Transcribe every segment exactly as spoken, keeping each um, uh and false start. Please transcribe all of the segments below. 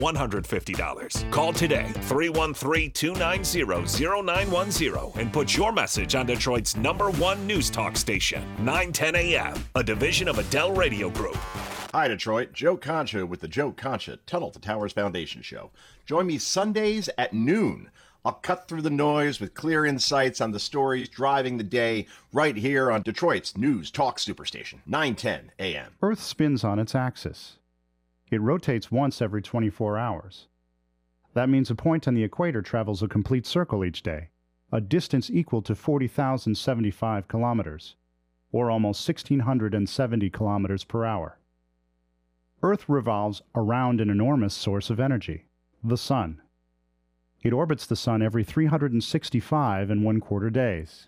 one hundred fifty dollars. Call today, three one three, two nine zero, zero nine one zero, and put your message on Detroit's number one news talk station, nine ten A M, a division of Adele Radio Group. Hi, Detroit. Joe Concha with the Joe Concha Tunnel to Towers Foundation Show. Join me Sundays at noon. I'll cut through the noise with clear insights on the stories driving the day right here on Detroit's news talk superstation, nine ten A M. Earth spins on its axis. It rotates once every twenty-four hours. That means a point on the equator travels a complete circle each day, a distance equal to forty thousand seventy-five kilometers, or almost one thousand six hundred seventy kilometers per hour. Earth revolves around an enormous source of energy, the Sun. It orbits the Sun every three hundred sixty-five and one quarter days.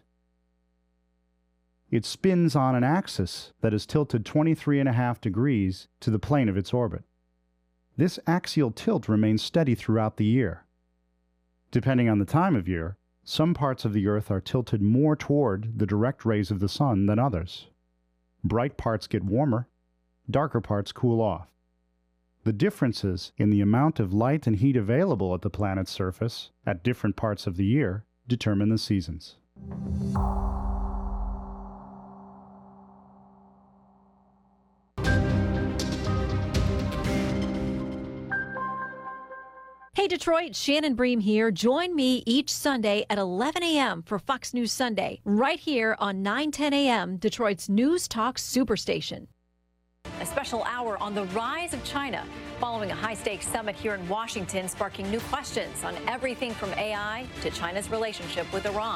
It spins on an axis that is tilted twenty-three and a half degrees to the plane of its orbit. This axial tilt remains steady throughout the year. Depending on the time of year, some parts of the Earth are tilted more toward the direct rays of the Sun than others. Bright parts get warmer, darker parts cool off. The differences in the amount of light and heat available at the planet's surface at different parts of the year determine the seasons. Hey Detroit, Shannon Bream here. Join me each Sunday at eleven A M for Fox News Sunday, right here on nine ten A M, Detroit's News Talk Superstation. A special hour on the rise of China, following a high-stakes summit here in Washington, sparking new questions on everything from A I to China's relationship with Iran.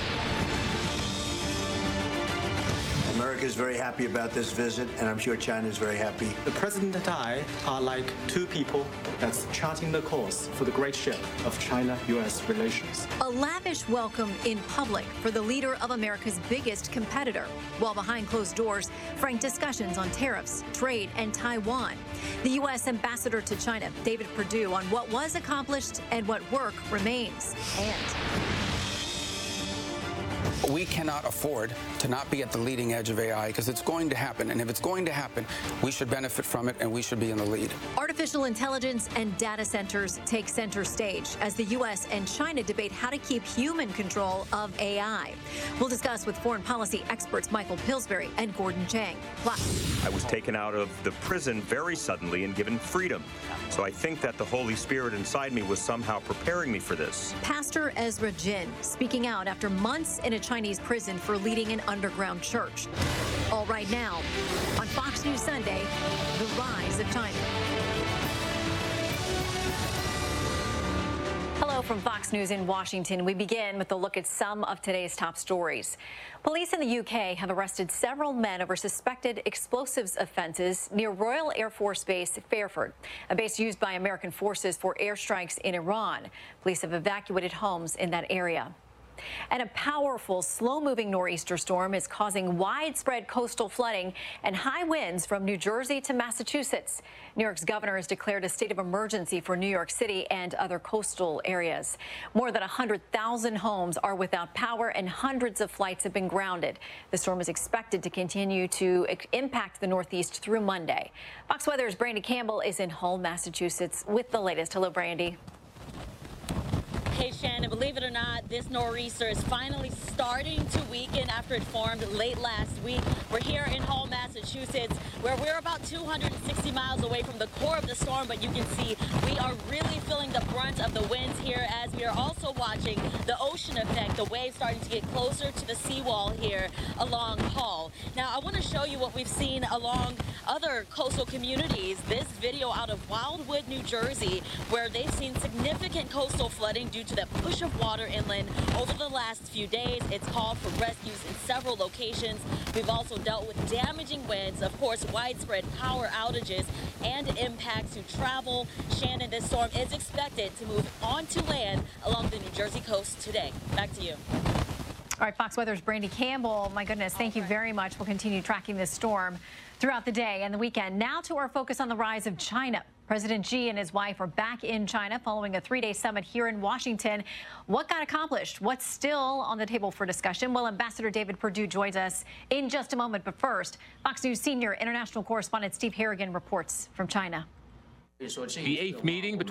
America is very happy about this visit, and I'm sure China is very happy. The President and I are like two people that's charting the course for the great ship of China-U S relations. A lavish welcome in public for the leader of America's biggest competitor, while behind closed doors, frank discussions on tariffs, trade, and Taiwan. The U S ambassador to China, David Perdue, on what was accomplished and what work remains. And we cannot afford to not be at the leading edge of A I because it's going to happen. And if it's going to happen, we should benefit from it and we should be in the lead. Artificial intelligence and data centers take center stage as the U S and China debate how to keep human control of A I. We'll discuss with foreign policy experts Michael Pillsbury and Gordon Chang. Plus, I was taken out of the prison very suddenly and given freedom. So I think that the Holy Spirit inside me was somehow preparing me for this. Pastor Ezra Jin speaking out after months in a Chinese prison for leading an underground church. All right now, on Fox News Sunday, the rise of China. Hello from Fox News in Washington. We begin with a look at some of today's top stories. Police in the U K have arrested several men over suspected explosives offenses near Royal Air Force Base Fairford, a base used by American forces for airstrikes in Iran. Police have evacuated homes in that area. And a powerful, slow-moving nor'easter storm is causing widespread coastal flooding and high winds from New Jersey to Massachusetts. New York's governor has declared a state of emergency for New York City and other coastal areas. More than one hundred thousand homes are without power and hundreds of flights have been grounded. The storm is expected to continue to impact the Northeast through Monday. Fox Weather's Brandy Campbell is in Hull, Massachusetts with the latest. Hello, Brandy. Hey, Shannon, believe it or not, this nor'easter is finally starting to weaken after it formed late last week. We're here in Hull, Massachusetts, where we're about two hundred sixty miles away from the core of the storm, but you can see we are really feeling the brunt of the winds here as we are also watching the ocean effect, the waves starting to get closer to the seawall here along Hull. Now, I want to show you what we've seen along other coastal communities. This video out of Wildwood, New Jersey, where they've seen significant coastal flooding due to the push of water inland over the last few days. It's called for rescues in several locations. We've also dealt with damaging winds, of course, widespread power outages and impacts to travel. Shannon, this storm is expected to move onto land along the New Jersey coast today. Back to you. All right, Fox Weather's Brandy Campbell. My goodness, thank you very much. We'll continue tracking this storm throughout the day and the weekend. Now to our focus on the rise of China. President Xi and his wife are back in China following a three-day summit here in Washington. What got accomplished? What's still on the table for discussion? Well, Ambassador David Perdue joins us in just a moment. But first, Fox News senior international correspondent Steve Harrigan reports from China. The eighth meeting between